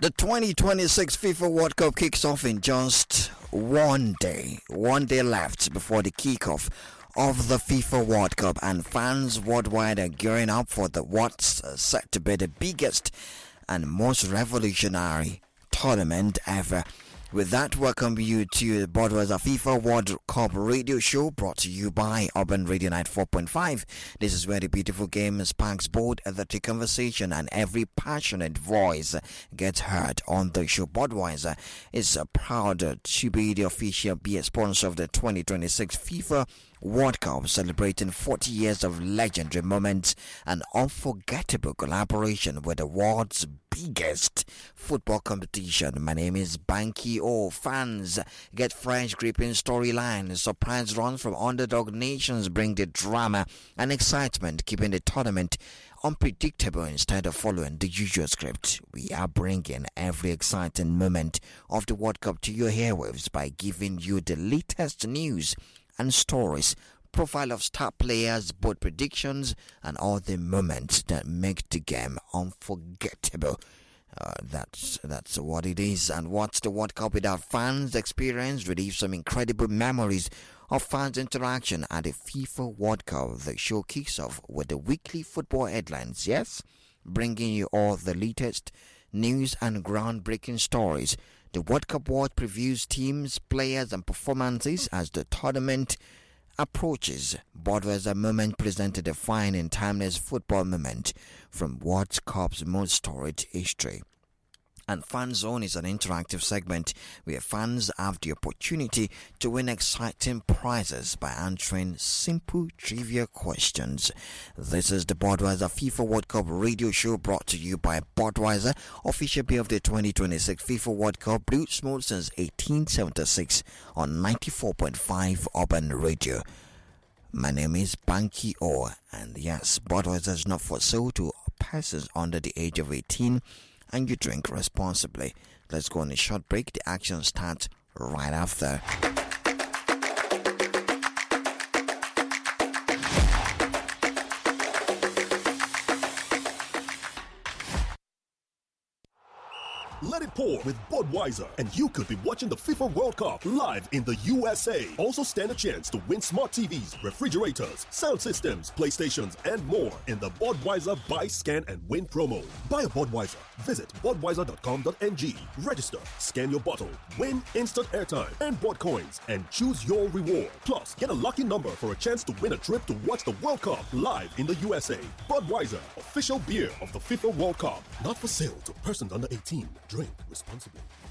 The 2026 FIFA World Cup kicks off in just one day. One day left before the kickoff of the FIFA World Cup, and fans worldwide are gearing up for what's set to be the biggest and most revolutionary tournament ever. With that, welcome you to the Budweiser FIFA World Cup radio show, brought to you by Urban Radio 94.5. This is where the beautiful game sparks bold athletic conversation and every passionate voice gets heard on the show. Budweiser is proud to be the official beer sponsor of the 2026 FIFA World Cup, celebrating 40 years of legendary moments and unforgettable collaboration with the world's biggest football competition. My name is Banky O. Fans get fresh gripping storylines, surprise runs from underdog nations bring the drama and excitement, keeping the tournament unpredictable instead of following the usual script. We are bringing every exciting moment of the World Cup to your airwaves by giving you the latest news and stories, profile of star players, board predictions, and all the moments that make the game unforgettable. That's what it is. And what's the World Cup without fans? Experience, relive some incredible memories of fans' interaction at the FIFA World Cup. The show kicks off with the weekly football headlines, yes, bringing you all the latest news and groundbreaking stories. The World Cup World previews teams, players, and performances as the tournament approaches. Budweiser Moment presented a fine and timeless football moment from World Cup's most storied history. And Fan Zone is an interactive segment where fans have the opportunity to win exciting prizes by answering simple trivia questions. This is the Budweiser FIFA World Cup radio show, brought to you by Budweiser, official beer of the 2026 FIFA World Cup, brewed smooth since 1876 on 94.5 Urban Radio. My name is Banky O, and yes, Budweiser is not for sale to persons under the age of 18, and you drink responsibly. Let's go on a short break. The action starts right after. Let it pour with Budweiser, and you could be watching the FIFA World Cup live in the USA. Also stand a chance to win smart TVs, refrigerators, sound systems, PlayStations, and more in the Budweiser Buy, Scan, and Win promo. Buy a Budweiser. Visit budweiser.com.ng. Register, scan your bottle, win instant airtime and Bud coins, and choose your reward. Plus, get a lucky number for a chance to win a trip to watch the World Cup live in the USA. Budweiser, official beer of the FIFA World Cup. Not for sale to persons under 18. Drink responsibly.